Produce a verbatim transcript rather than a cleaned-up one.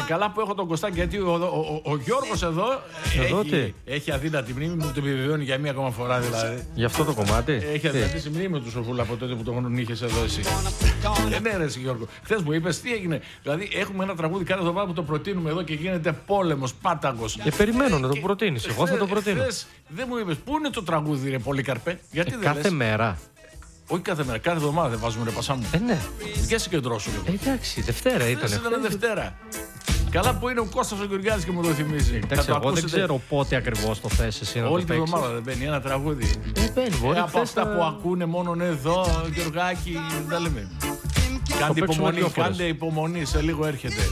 καλά που έχω τον Κωστάκη, γιατί ο, ο, ο, ο Γιώργος εδώ, εδώ έχει, έχει αδύνατη μνήμη, μου το επιβεβαιώνει για μία ακόμα φορά δηλαδή. Γι' αυτό το κομμάτι. Έχει αδυνατήσει μνήμη του Σοφούλα από τότε που τον είχες εδώ εσύ. Δεν ναι, ρε Γιώργο. Χθες μου είπες τι έγινε. Δηλαδή έχουμε ένα τραγούδι κάθε εβδομάδα που το προτείνουμε εδώ και γίνεται πόλεμος, πάταγος. Ε, περιμένω να το προτείνεις. Εγώ θα το προτείνω. Δεν μου είπες πού είναι το τραγούδι, ρε Πολύκαρπε. Γιατί ε, δεν κάθε λες? μέρα. Όχι κάθε μέρα, κάθε εβδομάδα δεν βάζουμε ρε Πασά μου. Ε, ναι. Και συγκεντρώσου. Ε, εντάξει, Δευτέρα ήταν. Ήταν Δευτέρα. Καλά που είναι ο Κώστας ο Γεωργιάδης και μου το θυμίζει. Εντάξει, εγώ δεν ξέρω πότε ακριβώς το θες εσύ να όλη το τη εβδομάδα δεν μπαίνει ένα τραγούδι. Ε, μπαίνει, μπορεί, ε, από αυτά θα... που ακούνε μόνον εδώ, Γεωργάκη, δεν λέμε. Κάντε υπομονή, κάντε υπομονή, σε λίγο έρχεται.